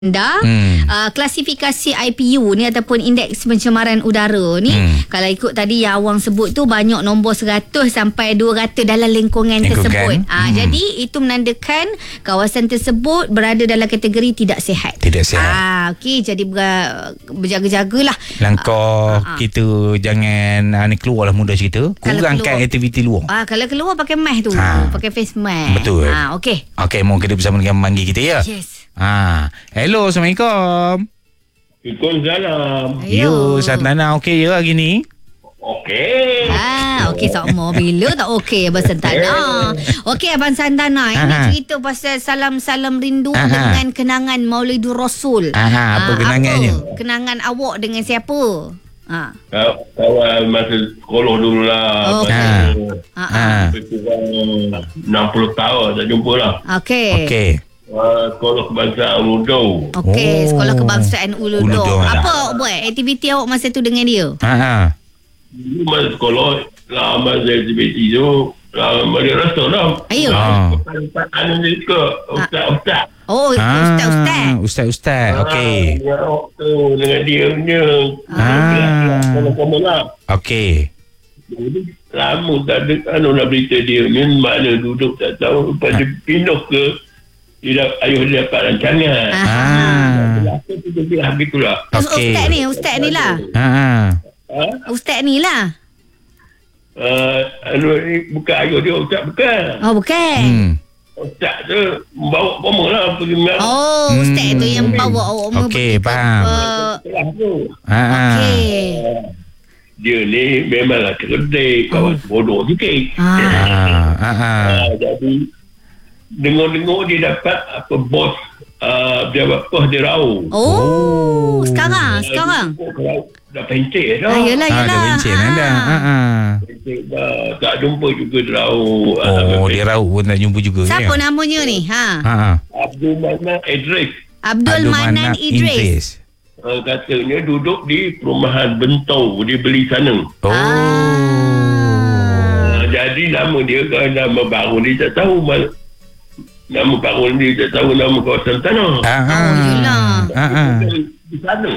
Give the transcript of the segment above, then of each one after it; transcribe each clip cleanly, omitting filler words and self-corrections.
klasifikasi IPU ni ataupun indeks pencemaran udara ni, kalau ikut tadi yang awang sebut tu, banyak nombor 100 sampai 200 dalam lingkungan tersebut. Jadi itu menandakan kawasan tersebut berada dalam kategori tidak sihat. Okey, jadi berjaga-jagalah. Langkah kita jangan ni keluarlah mudah cerita. Kurangkan aktiviti luar. Kalau keluar pakai mask tu, pakai face mask. Betul. Okey, mau kita bersama dengan manggil kita ya. Yes. Hello, Assalamualaikum. Waalaikumsalam. Yo, Santana okey ya hari ni? Okey. Okey, sama bila tak okey Abang Santana. Okey Abang Santana, ini cerita pasal salam-salam rindu dengan kenangan Maulidur Rasul. Apa kenangannya? Apa kenangan awak dengan siapa? Kawan masa sekolah dulu lah. Kurang 60 tahun tak jumpa lah. Okey. Sekolah Kebangsaan Uludo. Okey, Sekolah Kebangsaan Uludo. Uludo Apa awak buat aktiviti awak masa tu dengan dia? Dulu masa sekolah, masa aktiviti tu, dia rasa lah. Ayo. Anu dia suka, ustaz-ustaz. Oh, Ustaz-ustaz. Okey. Tu dengan dia punya. Sama-sama lah. Okey. Lama tak ada nak berita dia ni, mana duduk tak tahu. Lepas dia pindah ke ayuh dia dapat rancangan. Apa tu dia bilang begitulah. Ustaz ni lah. Ustaz ni lah. Bukan ayuh dia, ustaz bukan. Oh, bukan. Ustaz tu bawa bomba lah pergi mengarut. Oh, ustaz tu yang bawa awak Okey, faham. Kelas tu. Okey. Dia ni memanglah cerdik, kawan bodoh sikit. Jadi dengar-dengar dia dapat apa bos pejabat pos dia rau. Sekarang dah pencet dah. Yelah. Dah pencet dah. Tak jumpa juga dia rau. Dia rau pun tak jumpa juga. Siapa namanya ni? Abdul Manan Idris. Abdul Manan Idris. Katanya duduk di perumahan Bentau, dia beli sana. Jadi nama dia kan nama baru dia tak tahu nama baru dia tak tahu nama kawasan tanah. Yelah. Di sana.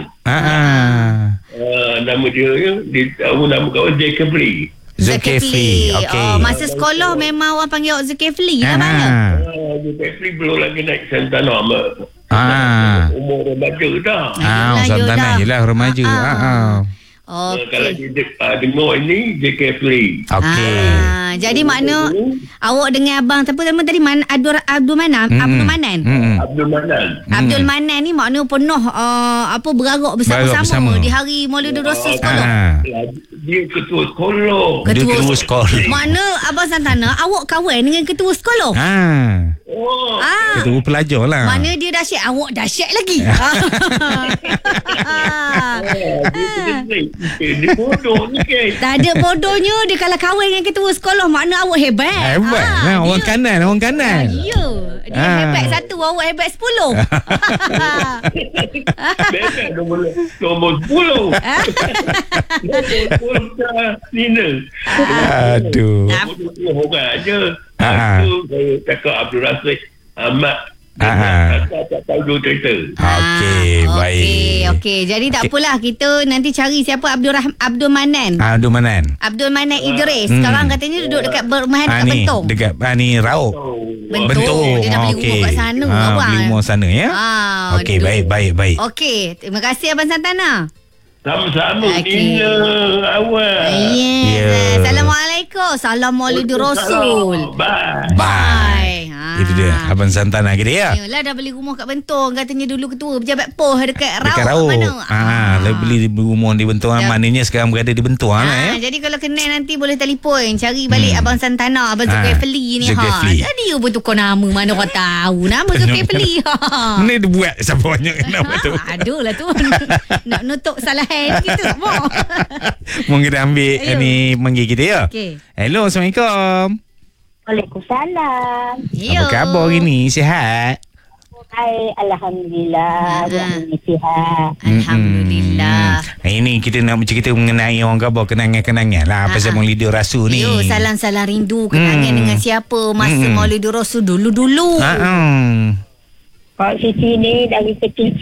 Nama dia tahu nama kawasan Zulkifli. Zulkifli. Okey. Masa sekolah memang orang panggil awak Zulkifli lah mana? Zulkifli belum lagi naik Santana. Umur remaja dah. Santana je lah remaja. Kalau dia dengar ini Zulkifli. Okey. Jadi makna awak dengan abang siapa nama tadi? Abdul Manan. Abdul Manan ni makna pernah berarak bersama-sama di hari Maulidur Rasul sekolah. Dia ketua sekolah. Ketua sekolah. Makna Abang Santana awak kawan dengan ketua sekolah. Ketua pelajar lah. Mana dia dahsyat, awak dahsyat lagi. Dia bodoh ni kan. Tak ada bodohnya. Dia kalau kahwin dengan ketua sekolah, makna awak hebat. Orang kanan. Ya. Dia hebat satu, awak hebat 10. Hebat nombor 10. Nina. Aduh. Orang aja. Saya cakap Abdul Rasid Ahmad. Tak tahu dua cerita. Okey, baik. Okey. Jadi tak apalah, kita nanti cari siapa Abdul Manan. Abdul Manan Idris. Sekarang katanya duduk dekat perumahan dekat Bentong. Dekat ni Rauk. Bentong. Dia dah beli rumah kat sana. Beli rumah sana ya. Okey, baik. Okey, terima kasih Abang Santana. Sama-sama. Nina awal. Assalamualaikum. Assalamualaikum Rasul. Bye. Itu dia Abang Santana kita ya. Yalah, dah beli rumah kat Bentong. Katanya dulu ketua pejabat pos dekat Rauk. Dah beli rumah di Bentong. Maknanya sekarang berada di Bentong lah ya. Jadi kalau kenal nanti boleh telefon, cari balik Abang Santana, Abang Zulkifli ni. Jadi dia bertukar nama, mana orang tahu nama Zulkifli. Ni dia buat siapa banyak nama tu. Aduh lah tu. Nak nutup salah kita semua. Mungkin kita ambil ni manggil kita ya. Hello, Assalamualaikum. Waalaikumsalam. Apa khabar hari ni? Sihat? Alhamdulillah. Sihat. Alhamdulillah. Ini kita nak bercerita mengenai orang khabar kenangan-kenangan lah pasal Maulidur Rasul ni. Salam-salam rindu kenangan dengan siapa masa Maulidur Rasul dulu-dulu. Kalau Siti ni dari kecil